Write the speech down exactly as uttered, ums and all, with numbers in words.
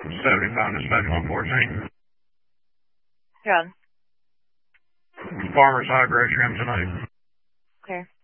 seventy pound is special fourteen. Yeah. Farmer's high grade trim tonight. Okay.